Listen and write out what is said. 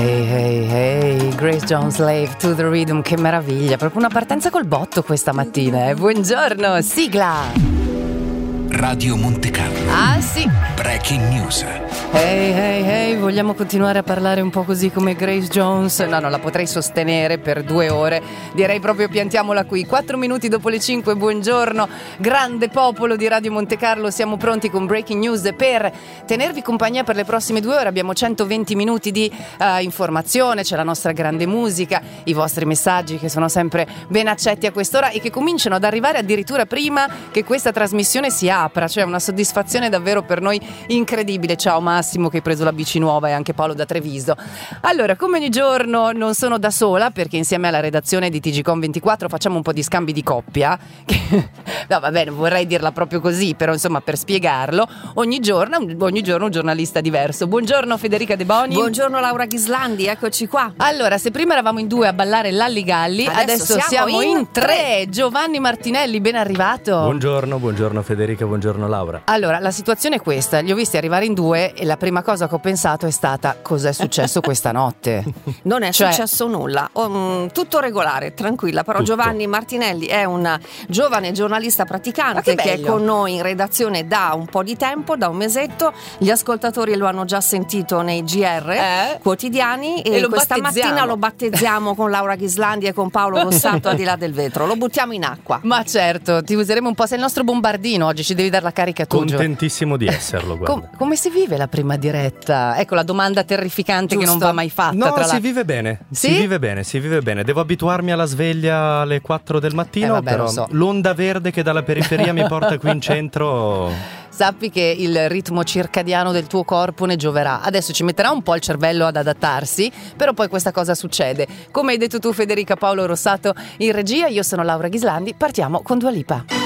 Hey, hey, hey, Grace Jones, Slave to the Rhythm, che meraviglia, proprio una partenza col botto questa mattina, Buongiorno, sigla! Radio Monte Carlo. Ah sì! Breaking News. Hey, hey, hey, vogliamo continuare a parlare un po' così come Grace Jones? No, non la potrei sostenere per 2 ore, direi proprio piantiamola qui. 4 minuti dopo le 5, buongiorno, grande popolo di Radio Monte Carlo, siamo pronti con Breaking News per tenervi compagnia per le prossime 2 ore. Abbiamo 120 minuti di informazione, c'è la nostra grande musica, i vostri messaggi che sono sempre ben accetti a quest'ora e che cominciano ad arrivare addirittura prima che questa trasmissione si apra, cioè una soddisfazione davvero per noi incredibile. Ciao Massimo che hai preso la bici nuova e anche Paolo da Treviso. Allora, come ogni giorno non sono da sola perché insieme alla redazione di TGcom24 facciamo un po' di scambi di coppia no vabbè, non vorrei dirla proprio così, però insomma per spiegarlo ogni giorno un giornalista diverso. Buongiorno Federica De Boni. Buongiorno Laura Ghislandi, eccoci qua. Allora, se prima eravamo in 2 a ballare l'Alligalli, adesso siamo in 3. Giovanni Martinelli, ben arrivato. Buongiorno Federica, buongiorno Laura. Allora, la situazione è questa, li ho visti arrivare in 2 e la prima cosa che ho pensato è stata: cos'è successo questa notte? Non è successo nulla, tutto regolare, tranquilla, però Tutto. Giovanni Martinelli è un giovane giornalista praticante che è con noi in redazione da un po' di tempo, da un mesetto. Gli ascoltatori lo hanno già sentito nei GR quotidiani e questa mattina lo battezziamo con Laura Ghislandi e con Paolo Rossato al di là del vetro, lo buttiamo in acqua. Ma certo, ti useremo un po', sei il nostro bombardino oggi, ci devi dare la carica tu. Contentissimo di esserlo, guarda. Come si vive la prima diretta? Ecco la domanda terrificante che non va mai fatta. No, si vive bene. Sì? Si vive bene. Devo abituarmi alla sveglia alle 4 del mattino, vabbè, però lo so. l'onda verde che dalla periferia mi porta qui in centro. Sappi che il ritmo circadiano del tuo corpo ne gioverà. Adesso ci metterà un po' il cervello ad adattarsi, però poi questa cosa succede. Come hai detto tu Federica, Paolo Rossato in regia, io sono Laura Ghislandi, partiamo con Dua Lipa.